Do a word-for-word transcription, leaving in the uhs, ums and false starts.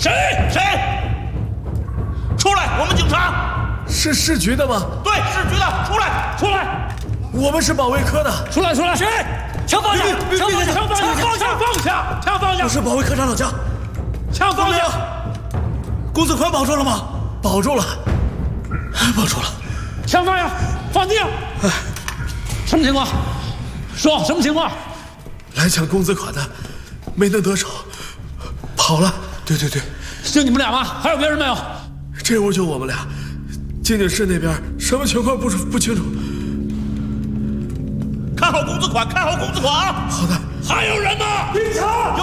谁？ 谁？出来！我们警察。 是市局的吗？ 对，市局的，出来！ 出来！ 我们是保卫科的。 出来！出来！ 谁？ 枪放下！枪放下！枪放下！枪放下！枪放下！ 我是保卫科长老姜。 枪放下！ 公子宽保住了吗？保住了，保住了。 枪放下！放地上！什么情况？说什么情况？ 来抢公子款的，没能得手，跑了。对对对， 就你们俩吗？还有别人没有？ 这屋就我们俩。静静室那边什么情况不不清楚。 看好公子款，看好公子款啊！ 好的。 还有人吗？ 警察，有